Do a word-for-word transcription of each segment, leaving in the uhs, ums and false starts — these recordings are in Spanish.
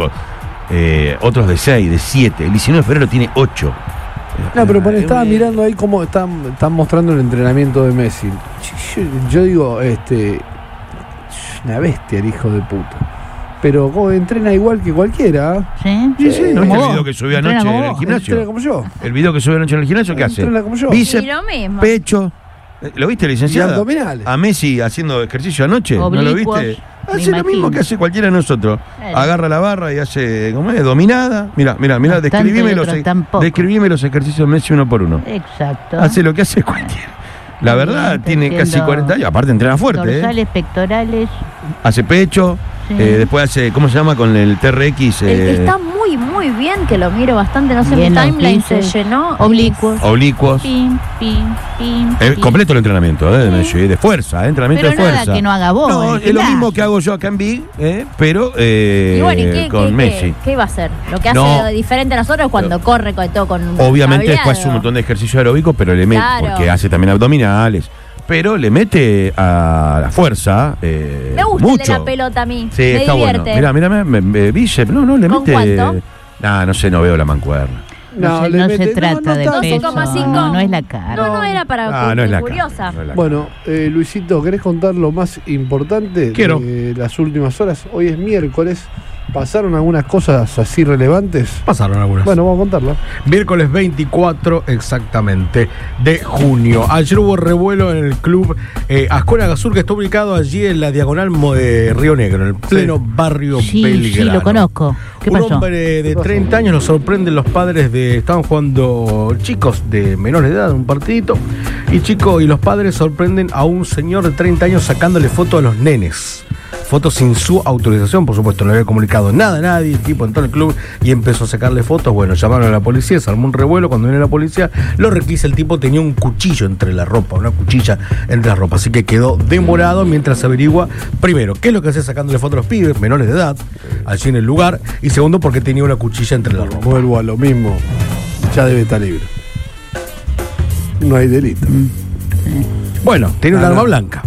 chicos. Eh, otros de seis, de siete. El diecinueve de febrero tiene ocho. No, pero pone, estaba mirando ahí cómo están, están mostrando el entrenamiento de Messi. Yo, yo digo, este, una bestia el hijo de puta. Pero como entrena igual que cualquiera. Sí, sí, sí. ¿No viste el video que subió Entrena anoche como en el vos. gimnasio? Entrena como yo. El video que subió anoche en el gimnasio, ¿qué hace? Entrena como yo. Bíceps, Y lo mismo. pecho. ¿Lo viste, licenciada? Y abdominales. A Messi haciendo ejercicio anoche. ¿No lo Oblicuos, viste? me Hace lo imagino. mismo que hace cualquiera de nosotros. Eh. Agarra la barra y hace, ¿cómo es? Dominada. Mira, mira, mira, Bastante describime y los, otros tampoco. describime los ejercicios de Messi uno por uno. Exacto. Hace lo que hace cualquiera. La Muy verdad, bien, te tiene entiendo. casi cuarenta años. Aparte, entrena fuerte. ¿eh? Dorsales, pectorales. Hace pecho. Sí. Eh, después hace, ¿cómo se llama? Con el T R X. El- Eh, Está muy, muy bien, que lo miro bastante. No sé, Bien, mi los timeline se bíceps, llenó. oblicuos. oblicuos. Pim, pim, pim. Eh, pim. completo el entrenamiento eh, de Messi, de fuerza, eh, entrenamiento Pero de nada fuerza. que no haga vos. No, el es lo gimnasio. mismo que hago yo acá en Big, eh, pero eh, Y bueno, ¿y qué, con qué, Messi. qué, qué iba a hacer? Lo que hace No. de diferente a nosotros cuando corre con todo con un Obviamente cableado. después hace un montón de ejercicios aeróbicos, pero le mete, Claro. porque hace también abdominales, pero le mete a la fuerza eh, Me gusta mucho. el de la pelota a mí. Sí, me está divierte. bueno. Mira, mira, me, me, me- bíceps, no, no, le ¿Con mete. cuánto? Nah, no sé, no veo la mancuerna. No, se, le no mete- se trata no, no de tanto. peso. doce coma cinco. No, no es la cara. No, no, era para Ah, no es la cara, curiosa. no es la Bueno, eh, Luisito, ¿querés contar lo más importante Quiero. de las últimas horas? Hoy es miércoles. ¿Pasaron algunas cosas así relevantes? Pasaron algunas. Bueno, vamos a contarlo. Miércoles veinticuatro exactamente de junio. Ayer hubo revuelo en el club eh, Ascona Gazur, que está ubicado allí en la diagonal mo- de Río Negro, en el pleno barrio Sí, Belgrano. sí, lo conozco. ¿Qué Un pasó? hombre de treinta años, nos sorprenden los padres de... Estaban jugando chicos de menores de edad, un partidito, y chicos y los padres sorprenden a un señor de treinta años sacándole fotos a los nenes. Fotos sin su autorización, por supuesto, no le había comunicado nada a nadie. El tipo entró al club y empezó a sacarle fotos. Bueno, llamaron a la policía, se armó un revuelo. Cuando viene la policía, lo requisa. El tipo tenía un cuchillo entre la ropa, una cuchilla entre la ropa. Así que quedó demorado mientras se averigua, primero, qué es lo que hace sacándole fotos a los pibes menores de edad, allí en el lugar. Y segundo, porque tenía una cuchilla entre la ropa. Vuelvo a lo mismo. Ya debe estar libre. No hay delito. Bueno, tenía un Ah, arma no. blanca.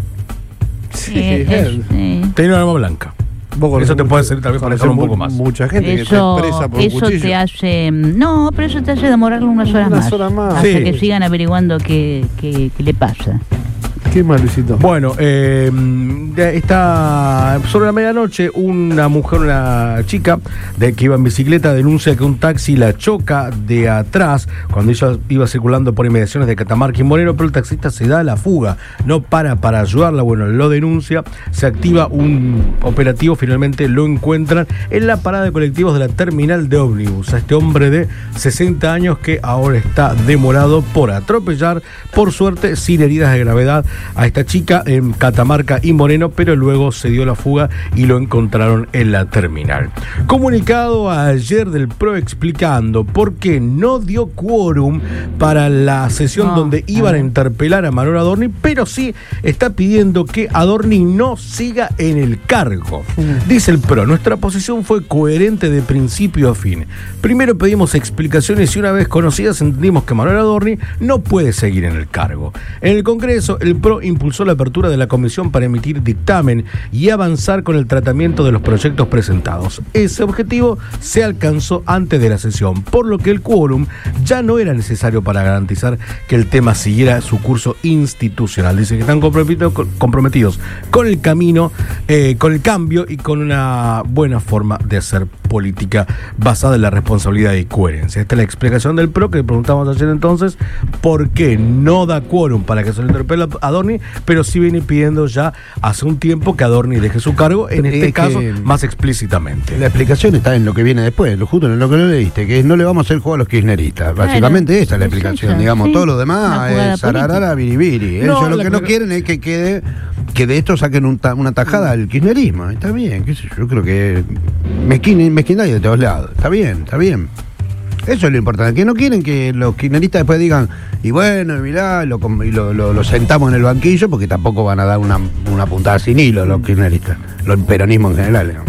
Sí, Eh, él. es- sí. Tenía un arma blanca. Vos conocés Eso te mucho- puede servir tal vez para conocés dejarlo un mu- poco más. Mucha gente que Eso, está presa por un eso cuchillo. te hace. No, pero eso te hace demorarlo unas horas Unas más. horas más. Hasta Sí. que sigan averiguando qué, qué, qué le pasa. Qué mal, Luisito. Bueno, eh, de- está sobre la medianoche una mujer, una chica de que iba en bicicleta denuncia que un taxi la choca de atrás cuando ella iba circulando por inmediaciones de Catamarca y Moreno, pero el taxista se da a la fuga, no para para ayudarla. Bueno, lo denuncia, se activa un operativo, finalmente lo encuentran en la parada de colectivos de la terminal de ómnibus. A este hombre de sesenta años que ahora está demorado por atropellar, por suerte sin heridas de gravedad, a esta chica en Catamarca y Moreno, pero luego se dio la fuga y lo encontraron en la terminal. Comunicado ayer del P R O explicando por qué no dio quórum para la sesión No, donde iban a ah. interpelar a Manuel Adorni, pero sí está pidiendo que Adorni no siga en el cargo. Dice el P R O, nuestra posición fue coherente de principio a fin. Primero pedimos explicaciones y una vez conocidas entendimos que Manuel Adorni no puede seguir en el cargo. En el Congreso, el P R O impulsó la apertura de la comisión para emitir dictamen y avanzar con el tratamiento de los proyectos presentados. Ese objetivo se alcanzó antes de la sesión, por lo que el quórum ya no era necesario para garantizar que el tema siguiera su curso institucional. Dice que están comprometidos, comprometidos con el camino, eh, con el cambio y con una buena forma de hacer política basada en la responsabilidad y coherencia. Esta es la explicación del P R O que le preguntamos ayer entonces por qué no da quórum para que se le interpele a Adorni, pero sí viene pidiendo ya hace un tiempo que Adorni deje su cargo, en este Es caso que más explícitamente. La explicación está en lo que viene después, lo justo en lo que no leíste, que es no le vamos a hacer juego a los kirchneristas. Básicamente esa es la es explicación, esa, digamos, sí. todo lo Una demás jugada es sararara, biribiri. No, Ellos lo la que no que- quieren es que quede, que de esto saquen un ta- una tajada al kirchnerismo. Está bien, qué sé yo, yo creo que mezquin, mezquindad de todos lados. Está bien, está bien. Eso es lo importante, que no quieren que los kirchneristas después digan, y bueno, y mirá, lo, com- y lo, lo- lo sentamos en el banquillo, porque tampoco van a dar una, una puntada sin hilo los kirchneristas, los peronismo en general, digamos.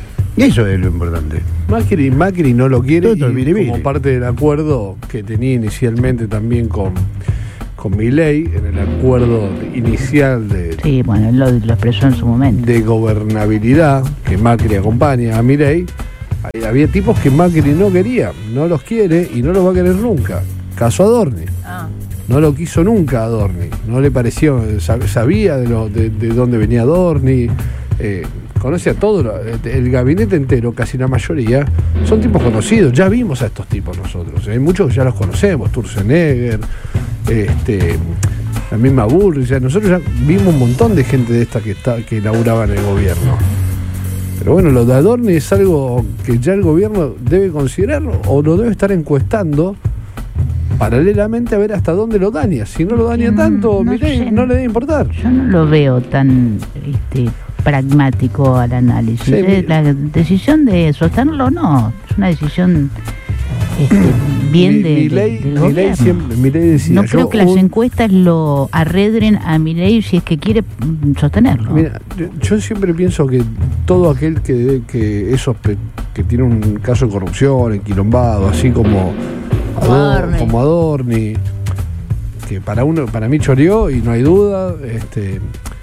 Y eso es lo importante. Macri, Macri no lo quiere Todo esto es y biribiri. como parte del acuerdo que tenía inicialmente también con, con Milei, en el acuerdo inicial de, Sí, bueno, él lo, lo expresó en su momento. de gobernabilidad que Macri acompaña a Milei, Ahí había tipos que Macri no quería, no los quiere y no los va a querer nunca. Caso Adorni. Ah. No lo quiso nunca Adorni. No le pareció, sab- sabía de, lo, de, de dónde venía Adorni. Eh, conoce a todo, lo- el gabinete entero, casi la mayoría, son tipos conocidos. Ya vimos a estos tipos nosotros. Hay muchos que ya los conocemos, Sturzenegger, este, la misma Bullrich. Ya, nosotros ya vimos un montón de gente de esta que, está, que laburaba en el gobierno. Pero bueno, lo de Adorni es algo que ya el gobierno debe considerarlo o lo debe estar encuestando paralelamente a ver hasta dónde lo daña. Si no lo daña Mm, tanto, no Milei sé. no le debe importar. Yo no lo veo tan este, pragmático al análisis. Sí, Eh, mi- La decisión de sostenerlo no, es una decisión este, bien Mi- de, de- Milei- del Milei gobierno. siempre- Milei decía, no yo creo que las un- encuestas lo arredren a Milei si es que quiere mm, sostenerlo. Mira, yo, yo siempre pienso que todo aquel que, que esos pe- que tiene un caso de corrupción, enquilombado, así como Ador- Adorni. como Adorni, que para uno, para mí choreó y no hay duda, este,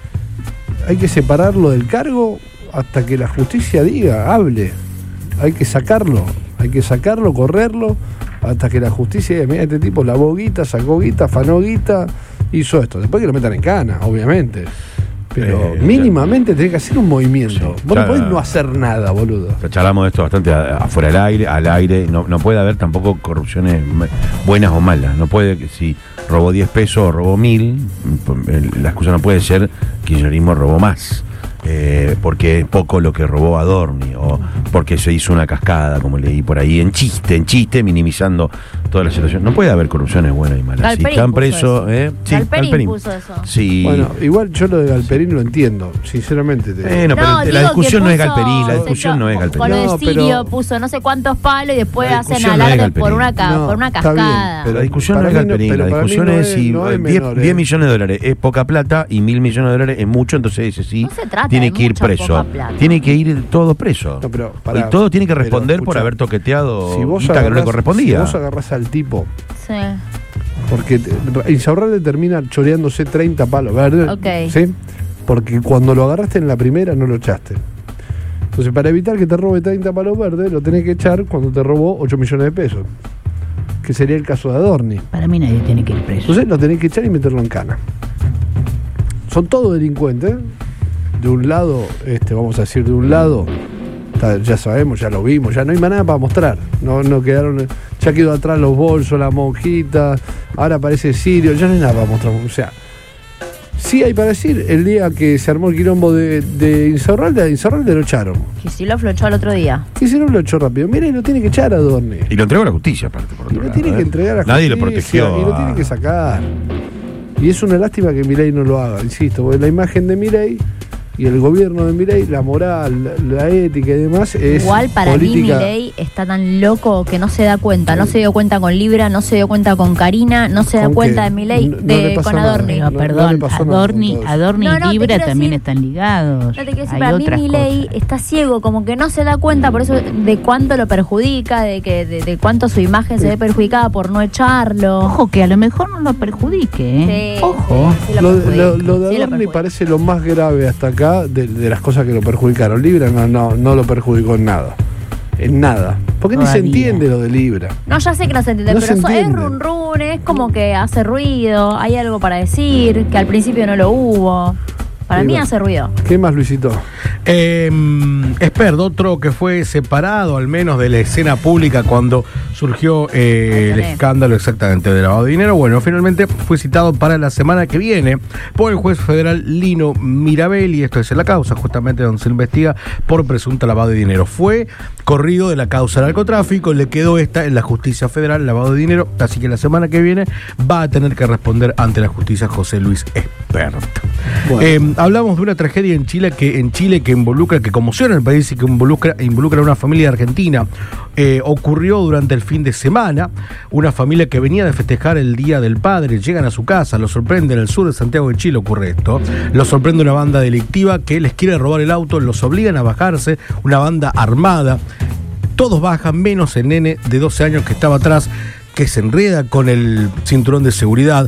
hay que separarlo del cargo hasta que la justicia diga, hable, hay que sacarlo, hay que sacarlo, correrlo, hasta que la justicia diga, mira, este tipo lavó guita, sacó guita, afanó guita, hizo esto, después que lo metan en cana, obviamente. Pero Eh, mínimamente tenés que hacer un movimiento. Sí, Vos ya- no podés no hacer nada, boludo. Pero charlamos de esto bastante a- afuera del aire, al aire. No, no puede haber tampoco corrupciones ma- buenas o malas. No puede que si robó diez pesos o robó mil, la excusa no puede ser que kirchnerismo robó más. Eh, porque es poco lo que robó Adorni, o porque se hizo una cascada, como leí por ahí, en chiste, en chiste, minimizando toda la situación. No puede haber corrupciones buenas y malas. Si Galperín están puso presos, eso. ¿eh? Sí, Galperín Galperín. puso eso. Sí. Bueno, igual yo lo de Galperín lo entiendo, sinceramente. Te digo. Bueno, pero No, la digo discusión que no es puso- Galperín, la se discusión echó- no es Con Galperín. lo de No, pero- Sirio puso no sé cuántos palos y después La hacen discusión no es alarde por Galperín. una, ca- No, por una está bien, cascada. Pero la discusión Para no es mí no- Galperín, pero la para mí discusión no es es- si no es diez, menor, diez eh. millones de dólares es poca plata y mil millones de dólares es mucho, entonces dice sí, No se trata tiene de que ir mucha preso. poca plata. Tiene que ir todo preso. No, pero pará, y todo tiene que pero responder por escuchá, haber toqueteado si vos guita que no le agarrás- correspondía. Si vos agarrás al tipo, Sí. porque te- Insaurralde termina choreándose treinta palos, ¿verdad? Ok. ¿Sí? Porque cuando lo agarraste en la primera no lo echaste. Entonces, para evitar que te robe treinta palos verdes, lo tenés que echar cuando te robó ocho millones de pesos. Que sería el caso de Adorni. Para mí nadie tiene que ir preso. Entonces lo tenés que echar y meterlo en cana. Son todos delincuentes. De un lado, este, vamos a decir, de un lado, está- ya sabemos, ya lo vimos, ya no hay más nada para mostrar. No, no quedaron, ya quedó atrás los bolsos, la monjita, ahora aparece Sirio, ya no hay nada para mostrar. O sea, sí hay para decir, el día que se armó el quilombo de, de Insaurralde, a Insaurralde lo echaron. Kicillof flochó al otro día. Y si no lo echó rápido, mire, lo tiene que echar a Adorni. Y lo entregó a la justicia, aparte, por Y otro lo lado, tiene ¿eh? que entregar a Nadie lo justicia, protegió. y lo a- tiene que sacar. Y es una lástima que Milei no lo haga, insisto, porque la imagen de Milei y el gobierno de Milei, la moral, la, la ética y demás es Igual para política. mí Milei está tan loco que no se da cuenta. No se dio cuenta con Libra, no se dio cuenta con Karina, no se da ¿Con cuenta qué? de Milei, No- no de, le pasó con nada. Adorni. Pero No- no perdón, le pasó nada Adorni, con todo eso. Adorni No, no, y te Libra quiero también decir- están ligados. No te quiero decir, Hay para mí otras Milei cosas. está ciego, como que no se da cuenta por eso de cuánto lo perjudica, de que de, de cuánto su imagen se ve perjudicada por no echarlo. Ojo, que a lo mejor no lo perjudique, ¿eh? Sí, Ojo. sí, sí lo Lo, perjudica, lo- lo de sí lo Adorni perjudica. parece lo más grave hasta acá de, de las cosas que lo perjudicaron. Libra no, no, no lo perjudicó en nada. En nada. Porque ni se Todavía. entiende lo de Libra. No, ya sé que no se entiende, No pero se so- es entiende. run run, es como que hace ruido, hay algo para decir, que al principio no lo hubo. Para Sí, mí bueno. hace ruido. ¿Qué más, Luisito? Eh, Espert, otro que fue separado al menos de la escena pública cuando surgió eh, el Ahí tenés. escándalo exactamente de lavado de dinero. Bueno, finalmente fue citado para la semana que viene por el juez federal Lino Mirabelli. Esto es en la causa justamente donde se investiga por presunto lavado de dinero. Fue corrido de la causa del narcotráfico, le quedó esta en la justicia federal, lavado de dinero. Así que la semana que viene va a tener que responder ante la justicia José Luis Espert. Bueno. Eh, hablamos de una tragedia en Chile que en Chile que involucra, que conmociona el país y que involucra, involucra a una familia argentina. Eh, ocurrió durante el fin de semana. Una familia que venía de festejar el Día del Padre, llegan a su casa, lo sorprende en el sur de Santiago de Chile, ocurre esto. Los sorprende una banda delictiva que les quiere robar el auto, los obligan a bajarse, una banda armada. Todos bajan, menos el nene de doce años que estaba atrás, que se enreda con el cinturón de seguridad.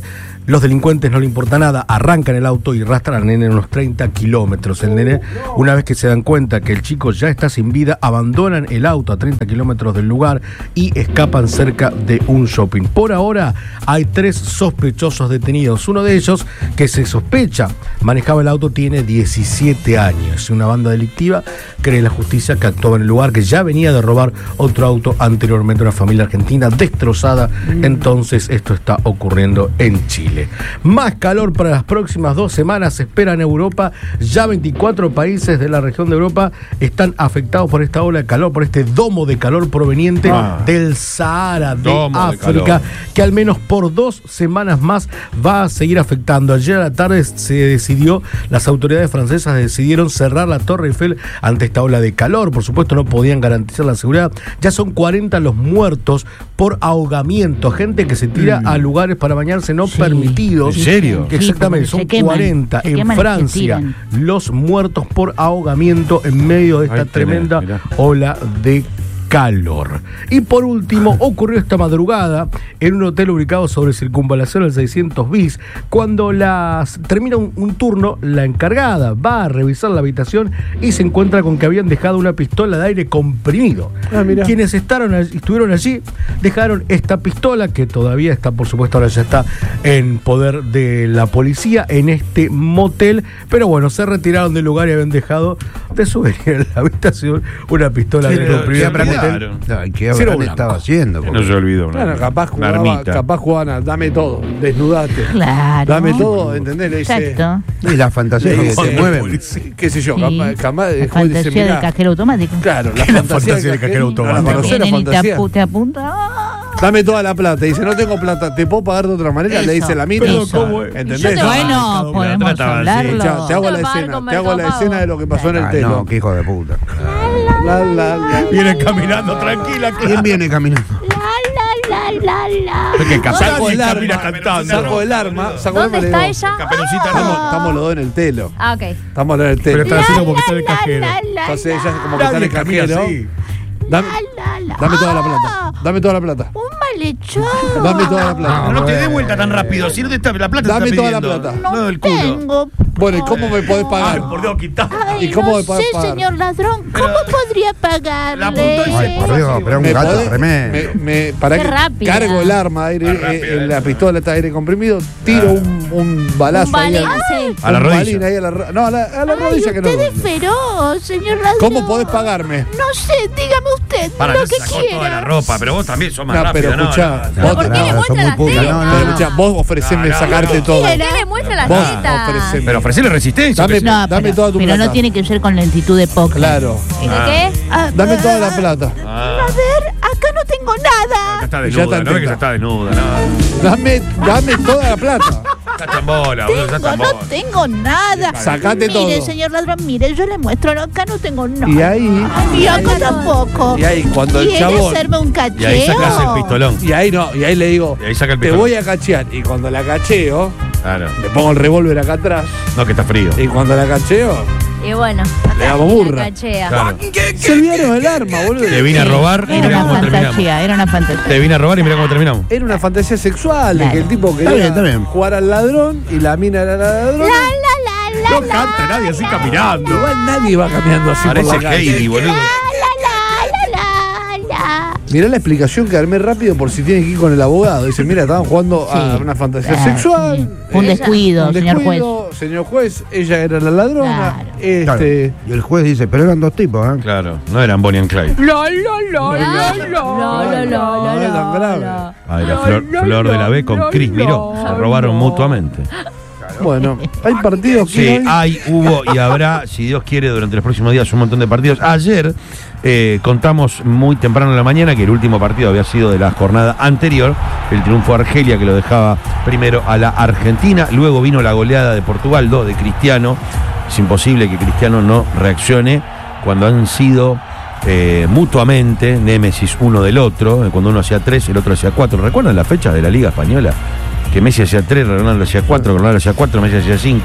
Los delincuentes no le importa nada, arrancan el auto y arrastran al nene unos treinta kilómetros. El nene, una vez que se dan cuenta que el chico ya está sin vida, abandonan el auto a treinta kilómetros del lugar y escapan cerca de un shopping. Por ahora hay tres sospechosos detenidos. Uno de ellos, que se sospecha manejaba el auto, tiene diecisiete años. Una banda delictiva, cree la justicia, que actuaba en el lugar, que ya venía de robar otro auto anteriormente, una familia argentina destrozada. Entonces esto está ocurriendo en Chile. Más calor para las próximas dos semanas se espera en Europa. Ya veinticuatro países de la región de Europa están afectados por esta ola de calor, por este domo de calor proveniente ah. del Sahara de domo África, de que al menos por dos semanas más va a seguir afectando. Ayer a la tarde se decidió, las autoridades francesas decidieron cerrar la Torre Eiffel ante esta ola de calor. Por supuesto no podían garantizar la seguridad. Ya son cuarenta los muertos por ahogamiento, gente que se tira mm. a lugares para bañarse no sí. permitidos. ¿En serio? Que exactamente, sí, son queman, cuarenta en Francia los muertos por ahogamiento en medio de esta Ay, tremenda tenés, ola de calor. Y por último, ocurrió esta madrugada en un hotel ubicado sobre Circunvalación al seiscientos bis, cuando las, termina un, un turno, la encargada va a revisar la habitación y se encuentra con que habían dejado una pistola de aire comprimido. Ah, quienes estaron, estuvieron allí dejaron esta pistola, que todavía está, por supuesto, ahora ya está en poder de la policía en este motel, pero bueno, se retiraron del lugar y habían dejado de subir en la habitación una pistola de aire comprimida. Claro. ¿Qué habrán estado haciendo? No se olvidó. Claro, capaz jugaba, capaz Juana, dame todo, desnudate. Claro. Dame todo, ¿entendés? Le dice, exacto. Y la fantasía que se mueven. Qué sé yo, sí. capaz, capaz la fantasía dice, del cajero automático. Claro, la fantasía, fantasía del cajero automático. La fantasía, la fantasía. Te apunta. Dame toda la plata. Dice, no tengo plata, ¿te puedo pagar de otra manera? Eso, le dice la mina. ¿Entendés? Bueno, podemos hablarlo. Ya, te hago la escena, te hago la escena de lo que pasó en el telo. No, qué hijo de puta. La, la, la. Viene caminando tranquila. ¿Quién viene caminando? La, la, la, la. Porque saco el arma, cantando. Saco el arma. Saco ¿Dónde el está digo, ella? Caperucita, estamos, no. estamos los dos en el telo. Ah, ok. Estamos los dos en el telo. Pero está haciendo como que está en el cajero. Entonces ella como que está en el cajero. Dame, la, la. dame toda la plata. Dame toda la plata. Un malhechor. Dame toda la plata. No, no te dé vuelta tan rápido. Si no te está la plata, dame te toda está la plata. No, no del culo. tengo. Bueno, ¿y cómo me podés pagar? Ay, por Dios, quitá. Ay, ¿Y cómo no me podés sé, pagar? señor ladrón, ¿cómo Pero, podría pagarle? La apuntó y Ay, por Dios, pero un ¿Me gato podés- tremendo. me, me, para Qué que rápida. cargo el arma, aire, Ah, rápida, eh, la eh. pistola está aire comprimido, tiro Ah. un, un balazo Un balín, ahí al- sí. A la un rodilla. balín ahí a la ro- no, a la, a la Ay, rodilla que no. usted es feroz, señor ladrón. ¿Cómo podés pagarme? No sé, dígame usted Para, lo ya que sacó quiera. toda la ropa, pero vos también sos más No, rápido, pero ¿no? escuchá, no, vos no. ¿Por qué le No, muestra son muy las putas. tetas? No, no, Pero no. escuchá, vos ofreceme No, no, sacarte no. todo. ¿Por qué le muestra las Vos tetas? ofreceme. Pero ofrecele resistencia. Dame- que- No, Dame pero, toda tu pero plata. no tiene que ser con lentitud de póker. Claro. ¿De Ah. qué? Ah, Dame toda la plata. Ah. A ver, acá no tengo Ya nada. está Ya desnuda, está no ves que teta. ya está desnuda, no. Dame, dame toda la plata. Ya está en bola, boludo, ya está Tengo, en no bola. tengo nada. Sacate mire, todo. señor ladrón, mire, yo le muestro, no, acá no tengo nada. Y ahí, Y acá tampoco. y ahí cuando el ¿Quiere chabón. hacerme un cacheo? Y ahí sacas el pistolón. Y ahí no, y ahí le digo, Y ahí saca el te pistolón. voy a cachear. Y cuando la cacheo, Claro. le pongo el revólver acá atrás. No, que está frío. Y cuando la cacheo, Y bueno, Le damos la burra. cachea. Claro. se olvidaron del arma, boludo. Te vine a robar y Era mira una cómo terminamos. fantasía, era una fantasía. Te vine a robar y mira cómo terminamos. Era una fantasía sexual, de Claro. que el tipo quería bien, está bien. jugar al ladrón y la mina era la ladrona. La, la, No canta nadie así caminando. Igual nadie va caminando así Parece por la calle. Heidi, boludo. la, la, la, la. Mirá la explicación que armé rápido por si tiene que ir con el abogado. Dice, mira, estaban jugando a Sí. una fantasía Ah, sexual. sí. Un Ella- descuido, un señor juez. descuido, señor juez, ella era la ladrona. Claro. Este, Claro. Y el juez dice, pero eran dos tipos, ¿eh? Claro, no eran Bonnie and Clyde. La, la, la, la, la. No, no, no, No, no, es tan no, grave. no. Ah, era Flor, Flor de la B con Cris Miró. Se robaron mutuamente. Bueno, hay partidos que Sí, no hay. hay, hubo y habrá, si Dios quiere, durante los próximos días un montón de partidos. Ayer eh, contamos muy temprano en la mañana que el último partido había sido de la jornada anterior, el triunfo de Argelia, que lo dejaba primero a la Argentina. Luego vino la goleada de Portugal, dos de Cristiano. Es imposible que Cristiano no reaccione cuando han sido eh, mutuamente némesis uno del otro. Cuando uno hacía tres, el otro hacía cuatro. ¿Recuerdan las fechas de la Liga Española? Que Messi hacía tres, Ronaldo hacía cuatro, Ronaldo hacía cuatro, Messi hacía cinco.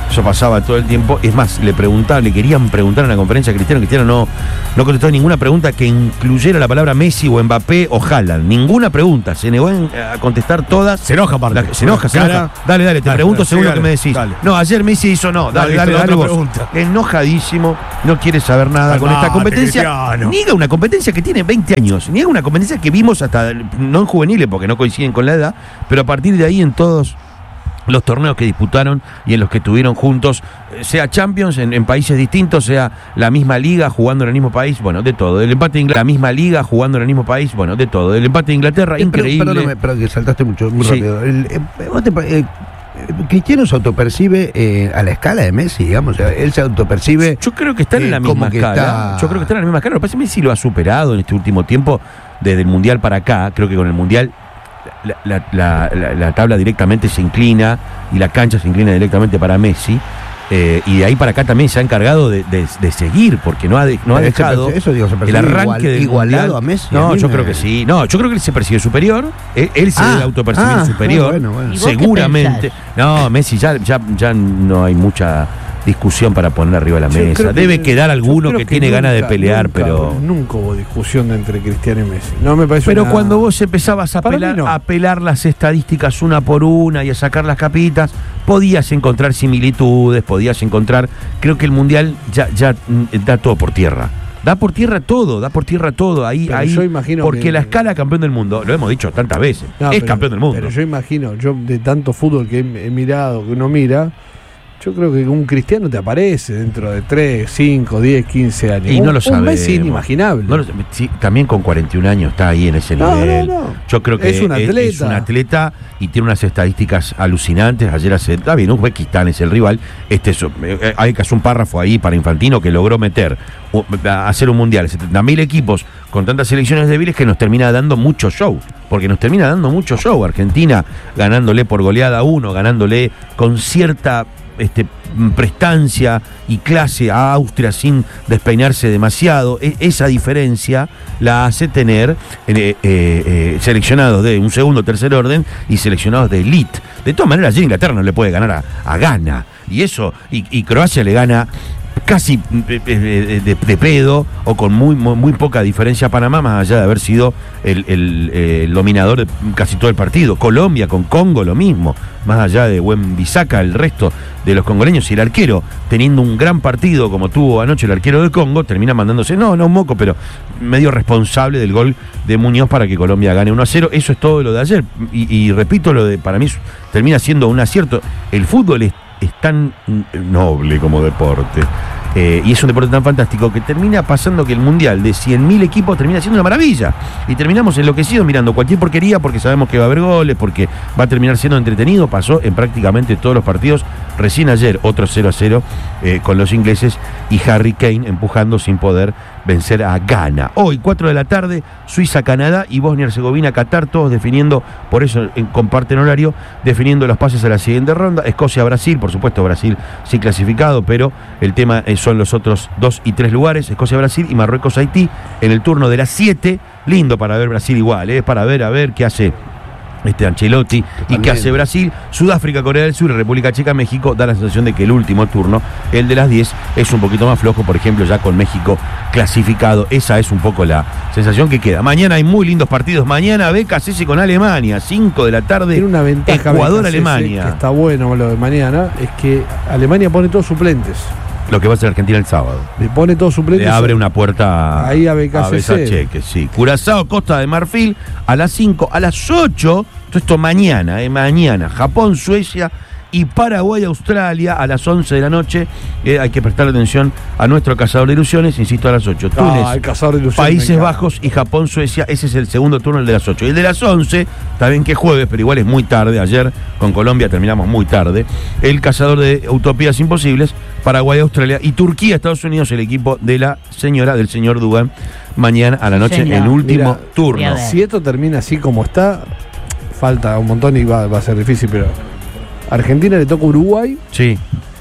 Eso pasaba todo el tiempo. Es más, le preguntaban, le querían preguntar en la conferencia a Cristiano. Cristiano no, no contestó ninguna pregunta que incluyera la palabra Messi o Mbappé o Haaland. Ninguna pregunta. Se negó a contestar todas. Se enoja, aparte. La, se enoja, se Cara, enoja. Dale, dale, te dale, pregunto dale, según sí, lo que dale, me decís. dale. No, ayer Messi hizo no. Dale, Dale, dale, la dale otra vos. pregunta. Enojadísimo, no quiere saber nada con esta Calmate, competencia. Cristiano. Niega una competencia que tiene veinte años. Niega una competencia que vimos hasta, no en juveniles porque no coinciden con la edad, pero a partir de ahí en todos los torneos que disputaron y en los que estuvieron juntos, sea Champions en, en países distintos, sea la misma liga jugando en el mismo país, bueno, de todo. El empate de Inglaterra, la misma liga jugando en el mismo país, bueno, de todo. El empate de Inglaterra, Eh, increíble. Pero, perdóname, pero que saltaste mucho, muy Sí. rápido. El, eh, ¿vos te pa- eh, Cristiano se autopercibe eh, a la escala de Messi, digamos. O sea, él se autopercibe. Yo creo que está en eh, la como misma que escala. está- Yo creo que está en la misma escala. Lo que pasa es que Messi lo ha superado en este último tiempo, desde el Mundial para acá. Creo que con el Mundial la, la- la- la- la tabla directamente se inclina y la cancha se inclina directamente para Messi. Eh, y de ahí para acá también se ha encargado de, de- de seguir, porque no ha, de- no ha Pero ese dejado perci- eso, digo, se el percibe arranque igual- del igualado Mundial. a Messi. No, A mí yo me- creo que sí. No, yo creo que él se percibe superior. Él, él se Ah, debe autopercibir ah, superior. bueno, bueno. ¿Y vos qué Seguramente. pensás? No, Messi ya, ya, ya no hay mucha discusión para poner arriba de la Yo mesa. creo que- Debe quedar yo alguno creo que, tiene nunca, ganas de pelear, nunca, pero. Nunca hubo discusión entre Cristiano y Messi. No me parece Pero una- cuando vos empezabas a Para mí pelar, no. a pelar las estadísticas una por una y a sacar las capitas, podías encontrar similitudes, podías encontrar. Creo que el Mundial ya, ya mm, da todo por tierra. Da por tierra todo, da por tierra todo. Ahí, Pero ahí, yo imagino porque que- la escala campeón del mundo, lo hemos dicho tantas veces, No, es pero- campeón del mundo. Pero yo imagino, yo de tanto fútbol que he, he mirado, que uno mira, yo creo que un Cristiano te aparece dentro de tres, cinco, diez, quince años. Y no Un- lo sabemos. Un Messi inimaginable. No lo- sí, también con cuarenta y un años está ahí en ese No, nivel. no, no. Yo creo que Es un atleta. es un atleta y tiene unas estadísticas alucinantes. Ayer hace, está bien, Uzbekistán es el rival. Este es, eh, hay que hacer un párrafo ahí para Infantino que logró meter, o, a hacer un mundial, setenta mil equipos con tantas selecciones débiles que nos termina dando mucho show. Porque nos termina dando mucho show. Argentina ganándole por goleada a uno, ganándole con cierta este, prestancia y clase a Austria sin despeinarse demasiado. E- esa diferencia la hace tener eh, eh, eh, seleccionados de un segundo o tercer orden y seleccionados de elite. De todas maneras, ayer Inglaterra no le puede ganar a, a Ghana. Y eso, y, y Croacia le gana casi eh, eh, de, de pedo o con muy, muy, muy poca diferencia a Panamá, más allá de haber sido el, el, eh, el dominador de casi todo el partido. Colombia con Congo lo mismo, más allá de Buen Bisaca, el resto de los congoleños y el arquero, teniendo un gran partido como tuvo anoche el arquero del Congo, termina mandándose, no, no un moco, pero medio responsable del gol de Muñoz para que Colombia gane uno a cero. Eso es todo lo de ayer. Y, y repito, lo de para mí termina siendo un acierto. El fútbol es es tan noble como deporte, eh, y es un deporte tan fantástico que termina pasando que el Mundial de cien mil equipos termina siendo una maravilla y terminamos enloquecidos mirando cualquier porquería porque sabemos que va a haber goles, porque va a terminar siendo entretenido. Pasó en prácticamente todos los partidos. Recién ayer otro cero a cero eh, con los ingleses y Harry Kane empujando sin poder vencer a Ghana. Hoy, cuatro de la tarde, Suiza-Canadá y Bosnia-Herzegovina-Qatar, todos definiendo, por eso eh, comparten horario, definiendo los pases a la siguiente ronda. Escocia-Brasil, por supuesto, Brasil sí clasificado, pero el tema eh, son los otros dos y tres lugares, Escocia-Brasil y Marruecos-Haití, en el turno de las siete. Lindo para ver Brasil igual, es eh, para ver a ver qué hace este Ancelotti y Totalmente. qué hace Brasil. Sudáfrica, Corea del Sur y República Checa, México. Da la sensación de que el último turno, el de las diez, es un poquito más flojo, por ejemplo, ya con México clasificado. Esa es un poco la sensación que queda. Mañana hay muy lindos partidos. Mañana B K C S con Alemania, cinco de la tarde. Tiene una ventaja Ecuador-Alemania. que está bueno lo de mañana, es que Alemania pone todos suplentes. Lo que va a ser Argentina el sábado. Le pone todos suplentes. Le abre una puerta ahí a B K C C. a Cheque, sí. Curazao, Costa de Marfil, a las cinco, a las ocho, todo esto mañana, eh, mañana, Japón, Suecia y Paraguay, Australia, a las once de la noche. Eh, hay que prestar atención a nuestro cazador de ilusiones, insisto, a las ocho. Túnez, Ah, el cazador de ilusiones, me Países encanta. Bajos y Japón, Suecia. Ese es el segundo turno, el de las ocho. Y el de las once, está bien que es jueves, pero igual es muy tarde. Ayer con Colombia terminamos muy tarde. El cazador de utopías imposibles, Paraguay, Australia y Turquía, Estados Unidos, el equipo de la señora, del señor Dugan, mañana a la noche, Señor. en último Mira, turno. voy a ver. Si esto termina así como está, falta un montón y va, va a ser difícil, pero Argentina le toca Uruguay Sí,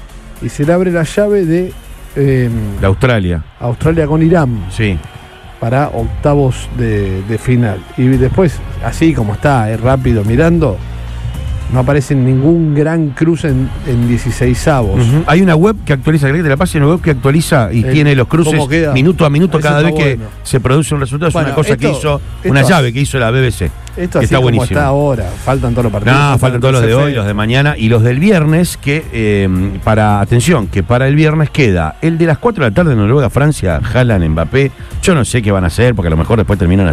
y se le abre la llave de eh, de Australia, Australia con Irán sí. para octavos de, de final. Y después, así como está, es rápido mirando, no aparece ningún gran cruce en, en dieciseisavos. Uh-huh. Hay una web que actualiza, ¿querés que te la pase? Una web que actualiza y El- tiene los cruces ¿cómo queda? minuto a minuto Eso cada vez está que bueno. se produce un resultado. Es Bueno, una cosa que esto- hizo, esto una así- llave que hizo la B B C. Esto que así está como buenísimo. está ahora, faltan todos los partidos. No, faltan todos los de C F. hoy, los de mañana y los del viernes, que eh, para, atención, que para el viernes queda el de las cuatro de la tarde en Noruega, Francia, Haaland, Mbappé. Yo no sé qué van a hacer, porque a lo mejor después terminan